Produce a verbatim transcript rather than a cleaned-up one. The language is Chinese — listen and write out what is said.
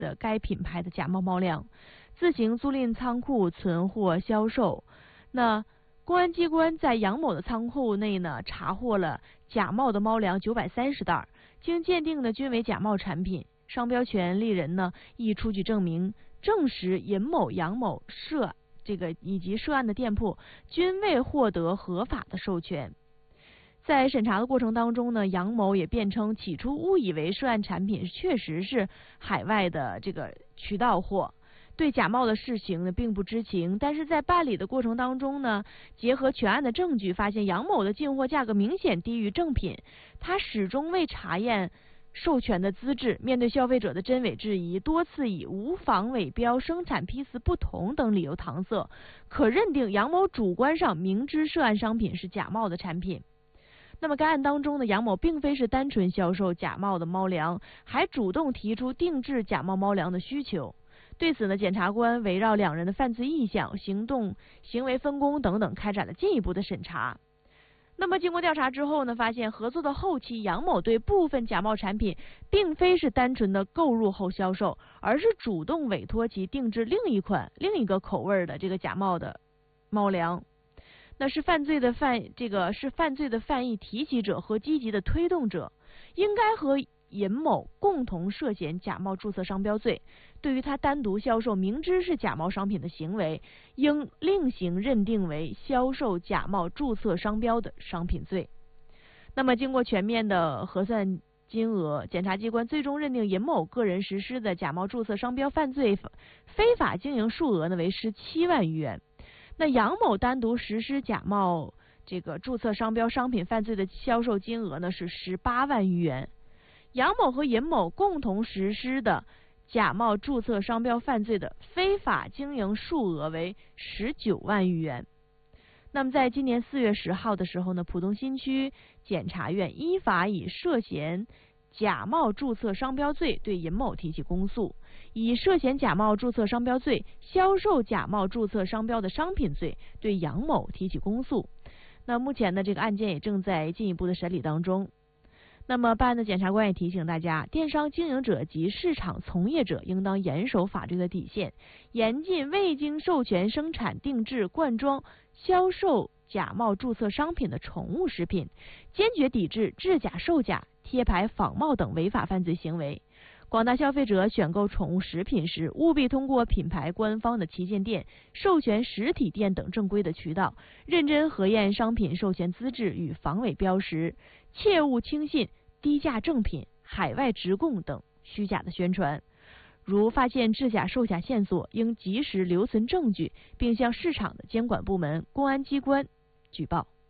的该品牌的假冒猫粮，自行租赁仓库存货销售。那公安机关在杨某的仓库内呢，查获了假冒的猫粮九百三十袋，经鉴定呢均为假冒产品，商标权利人呢亦出具证明，证实尹某、杨某涉这个以及涉案的店铺均未获得合法的授权。在审查的过程当中呢，杨某也辩称，起初误以为涉案产品确实是海外的这个渠道货，对假冒的事情呢并不知情，但是在办理的过程当中呢，结合全案的证据，发现杨某的进货价格明显低于正品，他始终未查验授权的资质，面对消费者的真伪质疑，多次以无仿伪标、生产批次不同等理由搪塞，可认定杨某主观上明知涉案商品是假冒的产品。那么该案当中呢，杨某并非是单纯销售假冒的猫粮，还主动提出定制假冒猫粮的需求。对此呢，检察官围绕两人的犯罪意向、行动、行为分工等等，开展了进一步的审查。那么经过调查之后呢，发现合作的后期，杨某对部分假冒产品并非是单纯的购入后销售，而是主动委托其定制另一款、另一个口味的这个假冒的猫粮。那是犯罪的犯这个是犯罪的犯意提起者和积极的推动者，应该和尹某共同涉嫌假冒注册商标罪。对于他单独销售明知是假冒商品的行为，应另行认定为销售假冒注册商标的商品罪。那么经过全面的核算金额，检察机关最终认定尹某个人实施的假冒注册商标犯罪非法经营数额呢为十七万余元。那杨某单独实施假冒这个注册商标商品犯罪的销售金额呢是十八万余元。杨某和尹某共同实施的假冒注册商标犯罪的非法经营数额为十九万余元。那么在今年四月十号的时候呢，浦东新区检察院依法以涉嫌假冒注册商标罪对尹某提起公诉，以涉嫌假冒注册商标罪、销售假冒注册商标的商品罪对杨某提起公诉。那目前呢，这个案件也正在进一步的审理当中。那么办案的检察官也提醒大家，电商经营者及市场从业者应当严守法律的底线，严禁未经授权生产、定制、灌装、销售假冒注册商品的宠物食品，坚决抵制制假售假、贴牌仿冒等违法犯罪行为。广大消费者选购宠物食品时，务必通过品牌官方的旗舰店、授权实体店等正规的渠道，认真核验商品授权资质与防伪标识，切勿轻信低价正品、海外直供等虚假的宣传。如发现制假售假线索，应及时留存证据，并向市场的监管部门、公安机关举报。